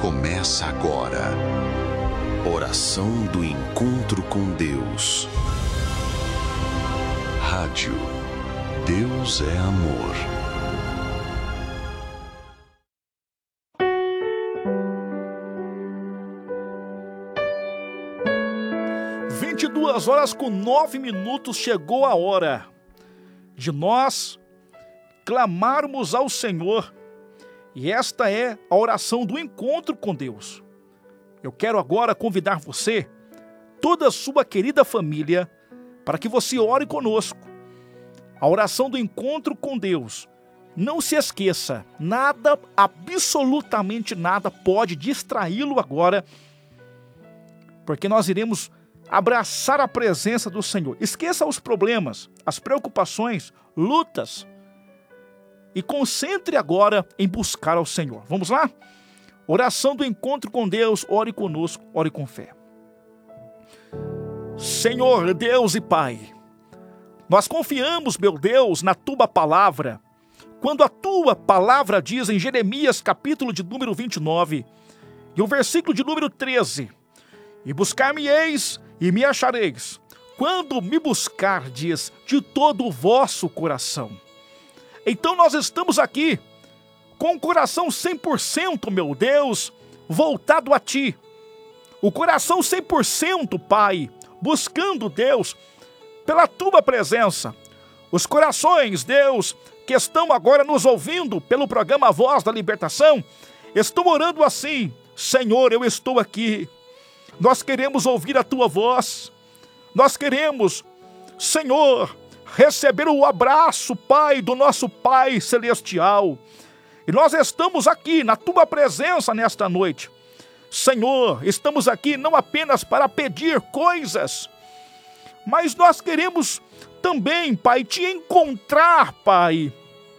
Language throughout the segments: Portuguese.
Começa agora. Oração do encontro com Deus. Rádio Deus é Amor. Horas com 9 minutos chegou a hora de nós clamarmos ao Senhor. E esta é a oração do encontro com Deus. Eu quero agora convidar você, toda a sua querida família, para que você ore conosco. A oração do encontro com Deus. Não se esqueça, nada, absolutamente nada pode distraí-lo agora, porque nós iremos abraçar a presença do Senhor. Esqueça os problemas, as preocupações, lutas e concentre agora em buscar ao Senhor. Vamos lá? Oração do encontro com Deus. Ore conosco, ore com fé. Senhor Deus e Pai, nós confiamos, meu Deus, na Tua palavra. Quando a Tua palavra diz em Jeremias, capítulo de número 29, e o versículo de número 13, e buscar-me-eis e me achareis, quando me buscardes de todo o vosso coração. Então nós estamos aqui, com o coração 100%, meu Deus, voltado a Ti. O coração 100%, Pai, buscando, Deus, pela Tua presença. Os corações, Deus, que estão agora nos ouvindo pelo programa Voz da Libertação, estão orando assim: Senhor, eu estou aqui. Nós queremos ouvir a Tua voz. Nós queremos, Senhor, receber o abraço, Pai, do nosso Pai Celestial. E nós estamos aqui na Tua presença nesta noite. Senhor, estamos aqui não apenas para pedir coisas, mas nós queremos também, Pai, Te encontrar, Pai.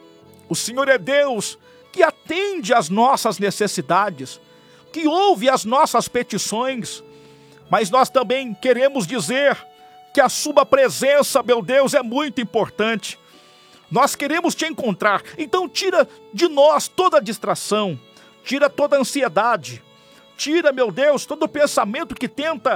O Senhor é Deus que atende às nossas necessidades, que ouve as nossas petições, mas nós também queremos dizer que a Sua presença, meu Deus, é muito importante. Nós queremos Te encontrar, então tira de nós toda a distração, tira toda a ansiedade, tira, meu Deus, todo o pensamento que tenta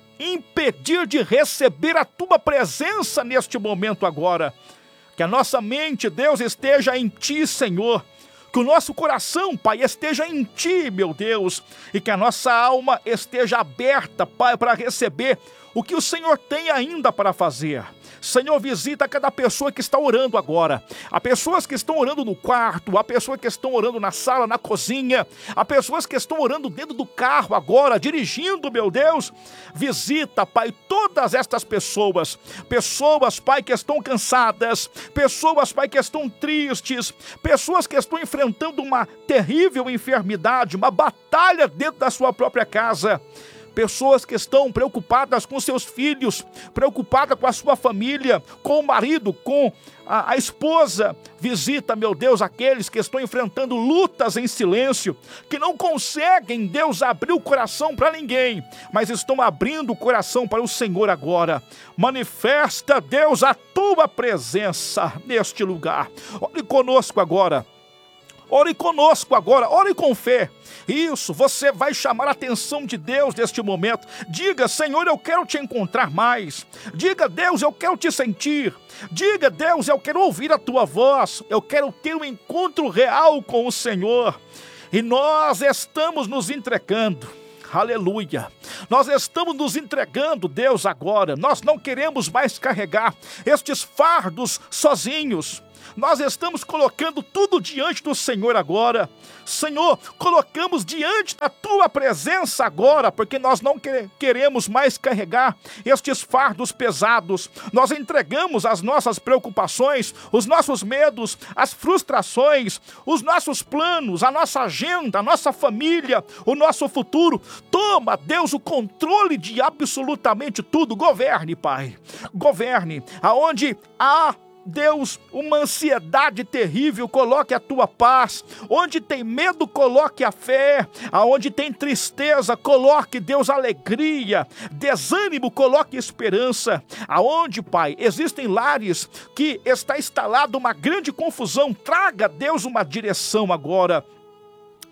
impedir de receber a Tua presença neste momento agora. Que a nossa mente, Deus, esteja em Ti, Senhor. Que o nosso coração, Pai, esteja em Ti, meu Deus, e que a nossa alma esteja aberta, Pai, para receber o que o Senhor tem ainda para fazer. Senhor, visita cada pessoa que está orando agora. Há pessoas que estão orando no quarto, há pessoas que estão orando na sala, na cozinha, há pessoas que estão orando dentro do carro agora, dirigindo, meu Deus. Visita, Pai, todas estas pessoas. Pessoas, Pai, que estão cansadas, pessoas, Pai, que estão tristes, pessoas que estão enfrentando uma terrível enfermidade, uma batalha dentro da sua própria casa. Pessoas que estão preocupadas com seus filhos, preocupadas com a sua família, com o marido, com a esposa. Visita, meu Deus, aqueles que estão enfrentando lutas em silêncio, que não conseguem, Deus, abrir o coração para ninguém, mas estão abrindo o coração para o Senhor agora. Manifesta, Deus, a Tua presença neste lugar. Ore conosco agora. Ore conosco agora, ore com fé. Isso, você vai chamar a atenção de Deus neste momento. Diga: Senhor, eu quero Te encontrar mais. Diga: Deus, eu quero Te sentir. Diga: Deus, eu quero ouvir a Tua voz. Eu quero ter um encontro real com o Senhor. E nós estamos nos entregando. Aleluia. Nós estamos nos entregando, Deus, agora. Nós não queremos mais carregar estes fardos sozinhos. Nós estamos colocando tudo diante do Senhor agora. Senhor, colocamos diante da Tua presença agora, porque nós não queremos mais carregar estes fardos pesados. Nós entregamos as nossas preocupações, os nossos medos, as frustrações, os nossos planos, a nossa agenda, a nossa família, o nosso futuro. Toma, Deus, o controle de absolutamente tudo. Governe, Pai. Governe. Aonde há, Deus, uma ansiedade terrível, coloque a Tua paz. Onde tem medo, coloque a fé. Aonde tem tristeza, coloque, Deus, alegria. Desânimo, coloque esperança. Aonde, Pai, existem lares que está instalada uma grande confusão, traga, Deus, uma direção agora.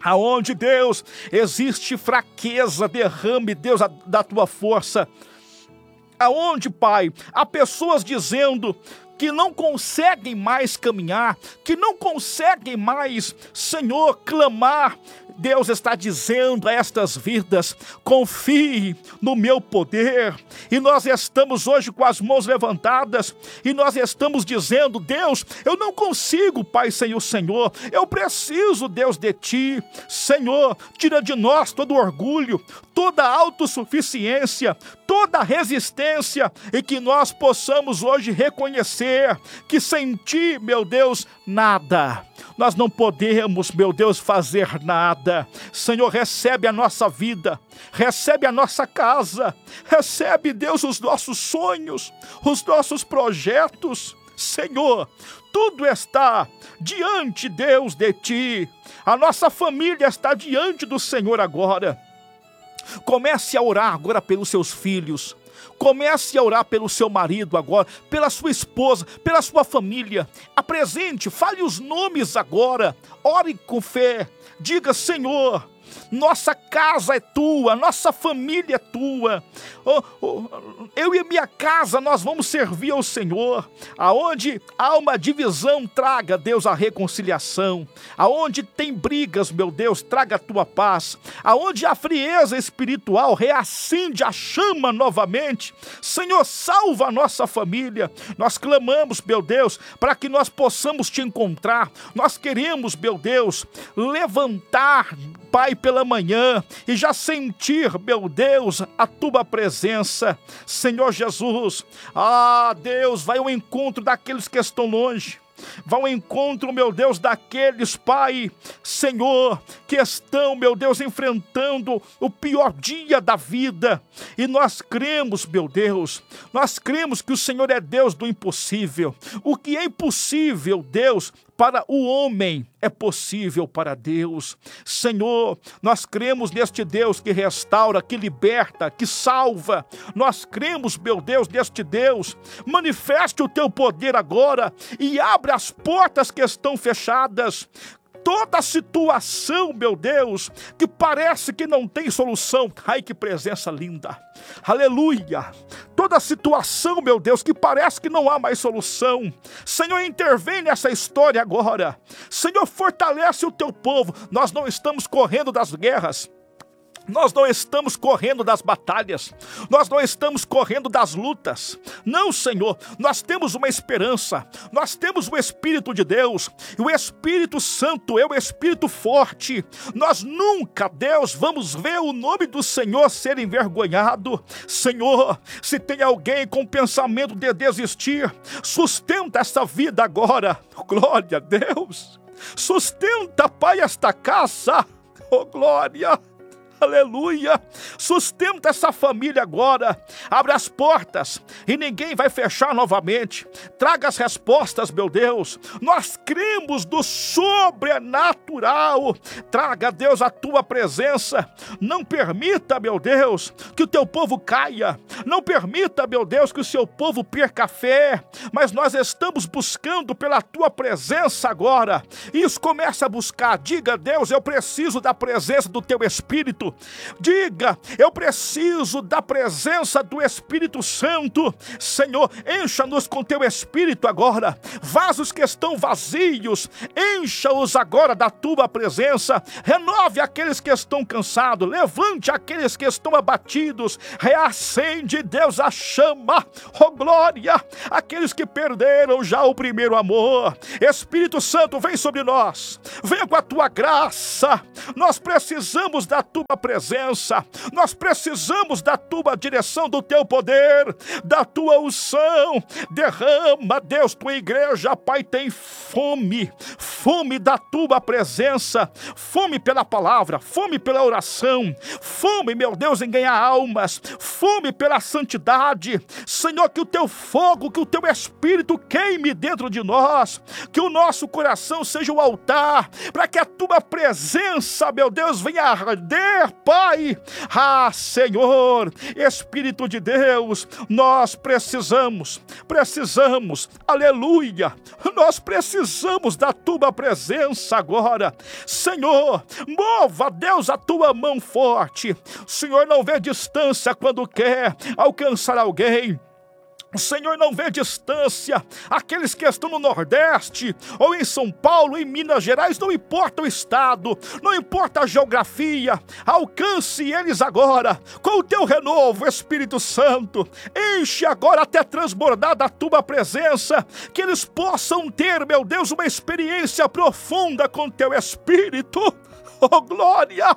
Aonde, Deus, existe fraqueza, derrame, Deus, da tua força. Aonde, Pai, há pessoas dizendo que não conseguem mais caminhar, que não conseguem mais, Senhor, clamar. Deus está dizendo a estas vidas: confie no meu poder. E nós estamos hoje com as mãos levantadas e nós estamos dizendo: Deus, eu não consigo, Pai, sem o Senhor. Eu preciso, Deus, de Ti. Senhor, tira de nós todo orgulho, toda autossuficiência, toda resistência, e que nós possamos hoje reconhecer que sem Ti, meu Deus, nada. Nós não podemos, meu Deus, fazer nada. Senhor, recebe a nossa vida, recebe a nossa casa, recebe, Deus, os nossos sonhos, os nossos projetos. Senhor, tudo está diante, Deus, de Ti. A nossa família está diante do Senhor agora. Comece a orar agora pelos seus filhos. Comece a orar pelo seu marido agora, pela sua esposa, pela sua família. Apresente, fale os nomes agora. Ore com fé. Diga: Senhor, nossa casa é Tua, nossa família é Tua. Eu e minha casa, nós vamos servir ao Senhor. Aonde há uma divisão, traga, Deus, a reconciliação. Aonde tem brigas, meu Deus, traga a Tua paz. Aonde há frieza espiritual, reacende a chama novamente. Senhor, salva a nossa família. Nós clamamos, meu Deus, para que nós possamos Te encontrar. Nós queremos, meu Deus, levantar, Pai, pela manhã e já sentir, meu Deus, a Tua presença. Senhor Jesus, Deus, vai ao encontro daqueles que estão longe. Vá ao encontro, meu Deus, daqueles, Pai, Senhor, que estão, meu Deus, enfrentando o pior dia da vida. E nós cremos, meu Deus, nós cremos que o Senhor é Deus do impossível. O que é impossível, Deus, para o homem é possível para Deus. Senhor, nós cremos neste Deus que restaura, que liberta, que salva. Nós cremos, meu Deus, neste Deus. Manifeste o Teu poder agora e abre as portas que estão fechadas. Toda situação, meu Deus, que parece que não tem solução. Ai, que presença linda. Aleluia. Toda situação, meu Deus, que parece que não há mais solução. Senhor, intervém nessa história agora. Senhor, fortalece o Teu povo. Nós não estamos correndo das guerras. Nós não estamos correndo das batalhas, nós não estamos correndo das lutas. Não, Senhor, nós temos uma esperança, nós temos o Espírito de Deus, e o Espírito Santo é o Espírito forte. Nós nunca, Deus, vamos ver o nome do Senhor ser envergonhado. Senhor, se tem alguém com pensamento de desistir, sustenta essa vida agora. Glória a Deus. Sustenta, Pai, esta casa. Oh, glória. Aleluia, sustenta essa família agora, abre as portas e ninguém vai fechar novamente, traga as respostas, meu Deus, nós cremos no sobrenatural, traga, Deus, a Tua presença, não permita, meu Deus, que o Teu povo caia, não permita, meu Deus, que o Seu povo perca a fé, mas nós estamos buscando pela Tua presença agora. Isso, começa a buscar, diga: Deus, eu preciso da presença do Teu Espírito. Diga: eu preciso da presença do Espírito Santo. Senhor, encha-nos com Teu Espírito agora. Vasos que estão vazios, encha-os agora da Tua presença. Renove aqueles que estão cansados, levante aqueles que estão abatidos, reacende, Deus, a chama. Oh, glória, aqueles que perderam já o primeiro amor. Espírito Santo, vem sobre nós, venha com a Tua graça. Nós precisamos da Tua presença, nós precisamos da Tua direção, do Teu poder, da Tua unção. Derrama, Deus, Tua igreja, Pai, tem fome, fome da Tua presença, fome pela palavra, fome pela oração, fome, meu Deus, em ganhar almas, fome pela santidade. Senhor, que o Teu fogo, que o Teu Espírito queime dentro de nós, que o nosso coração seja o altar, para que a Tua presença, meu Deus, venha arder ser, Pai. Ah, Senhor, Espírito de Deus, nós precisamos, aleluia, nós precisamos da tua presença agora. Senhor, mova, Deus, a tua mão forte. O Senhor não vê distância quando quer alcançar alguém. O Senhor não vê distância. Aqueles que estão no Nordeste, ou em São Paulo, em Minas Gerais, não importa o estado, não importa a geografia, alcance eles agora com o teu renovo, Espírito Santo. Enche agora até transbordar da tua presença, que eles possam ter, meu Deus, uma experiência profunda com teu Espírito. Oh, glória!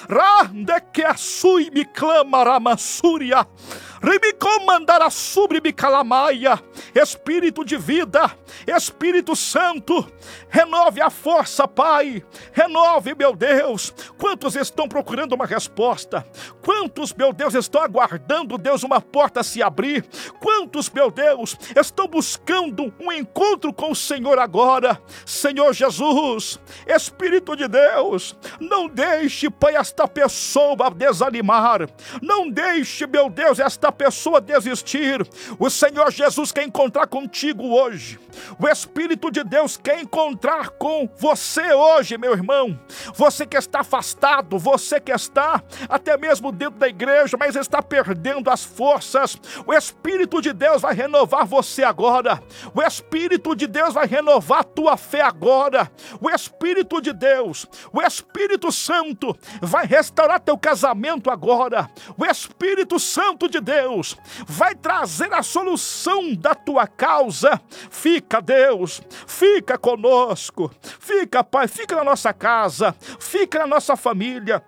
Rande que assui me clama ramassúria. Ribicomandara sobre calamaia. Espírito de vida, Espírito Santo, renove a força, Pai. Renove, meu Deus. Quantos estão procurando uma resposta? Quantos, meu Deus, estão aguardando, Deus, uma porta se abrir? Quantos, meu Deus, estão buscando um encontro com o Senhor agora? Senhor Jesus, Espírito de Deus, não deixe, Pai, esta pessoa desanimar. Não deixe, meu Deus, esta pessoa desistir. O Senhor Jesus quer encontrar contigo hoje. O Espírito de Deus quer encontrar com você hoje, meu irmão. Você que está afastado, você que está até mesmo dentro da igreja, mas está perdendo as forças. O Espírito de Deus vai renovar você agora. O Espírito de Deus vai renovar a tua fé agora. O Espírito de Deus, o Espírito Santo vai restaurar teu casamento agora. O Espírito Santo de Deus vai trazer a solução da tua causa. Fica, Deus, fica conosco. Fica, Pai, fica na nossa casa, fica na nossa família.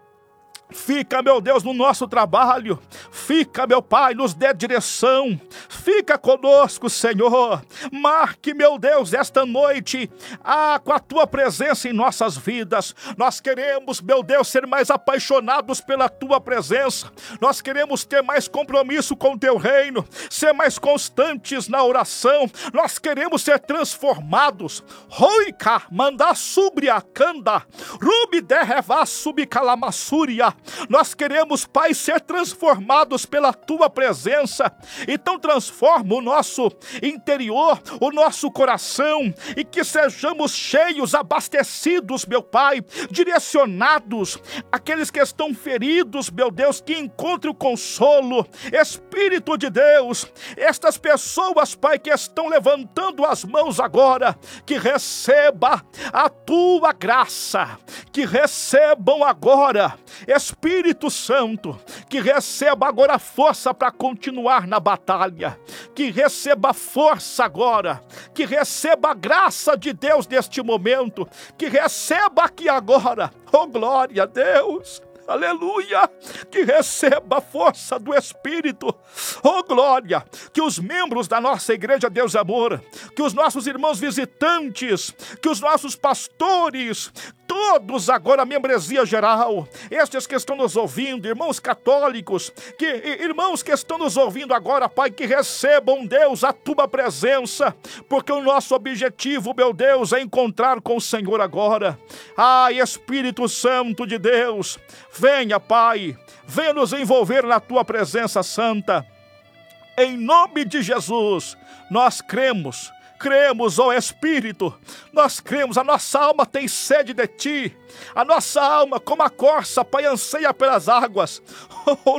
Fica, meu Deus, no nosso trabalho. Fica, meu Pai, nos dê direção. Fica conosco, Senhor. Marque, meu Deus, esta noite com a tua presença em nossas vidas. Nós queremos, meu Deus, ser mais apaixonados pela tua presença. Nós queremos ter mais compromisso com o teu reino, ser mais constantes na oração. Nós queremos ser transformados. Roica, mandar sobre a canda, rubi derrevá subi calamassúria. Nós queremos, Pai, ser transformados pela tua presença. Então transforma o nosso interior, o nosso coração, e que sejamos cheios, abastecidos, meu Pai, direcionados. Aqueles que estão feridos, meu Deus, que encontrem o consolo. Espírito de Deus, estas pessoas, Pai, que estão levantando as mãos agora, que receba a tua graça, que recebam agora, Espírito Santo, que receba agora força para continuar na batalha, que receba força agora, que receba a graça de Deus neste momento, que receba aqui agora, oh glória a Deus, aleluia, que receba a força do Espírito, oh glória, que os membros da nossa igreja Deus é Amor, que os nossos irmãos visitantes, que os nossos pastores, todos agora, a membresia geral, estes que estão nos ouvindo, irmãos católicos, irmãos que estão nos ouvindo agora, Pai, que recebam, Deus, a tua presença, porque o nosso objetivo, meu Deus, é encontrar com o Senhor agora. Espírito Santo de Deus, venha, Pai, venha nos envolver na tua presença santa. Em nome de Jesus, nós cremos, ó Espírito, nós cremos, a nossa alma tem sede de Ti, a nossa alma, como a corça, Pai, anseia pelas águas, o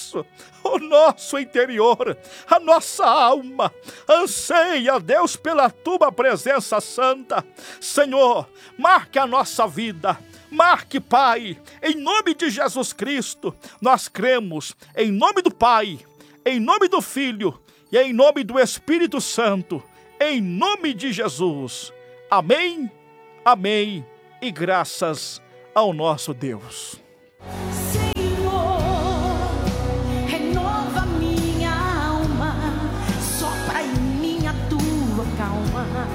nosso interior, a nossa alma anseia, Deus, pela Tua presença santa. Senhor, marque a nossa vida, marque, Pai, em nome de Jesus Cristo, nós cremos, em nome do Pai, em nome do Filho e em nome do Espírito Santo, em nome de Jesus. Amém, amém e graças ao nosso Deus.